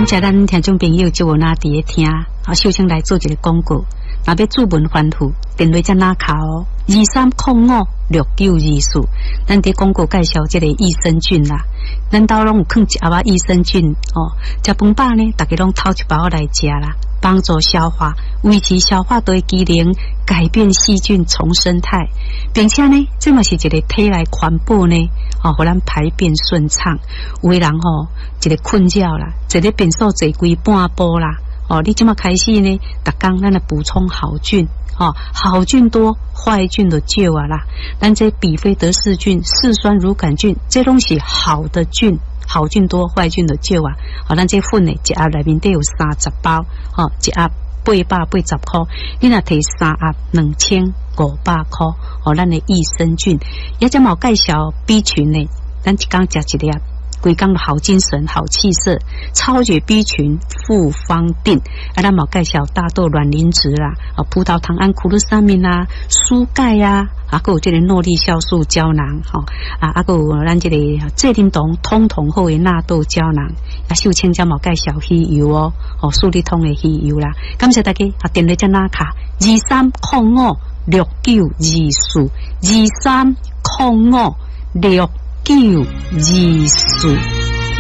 感谢咱听众朋友就有那伫咧听，首先来做一个广告。若要注文反复，电话才哪卡哦，23056924。咱伫广告介绍这个益生菌啦，咱兜拢有放一盒仔益生菌哦。食饭饱呢，大家拢偷一包来食啦，帮助消化，维持消化道机能，改变细菌重生态，并且呢，这嘛是一个体内环保呢，哦，互咱排便顺畅。有的人哦，一个困扰啦，一个便所坐规半步啦。哦，你即马开始呢，逐工咱来补充好菌，哦，好菌多，坏菌就少啊啦。咱这比菲德氏菌、嗜酸乳杆菌，这拢是好的菌，好菌多，坏菌就少啊。哦，咱这粉呢，一盒内面得有30包，哦，一盒880块，你若摕3盒2500块，哦，咱的益生菌，也即嘛有介绍 B 群呢，咱一工食一粒。规工的好精神、好气色，超绝 B 群复方定，咱冇介绍大豆卵磷脂啦，葡萄糖胺库鲁沙明啦，蔬钙啊，还有这个诺丽酵素胶囊，还有咱这个蔗丁酮通通好的纳豆胶囊，秀清家冇介绍鱼油哦，素利通的鱼油啦，感谢大家，电话在哪卡23056924，23056924。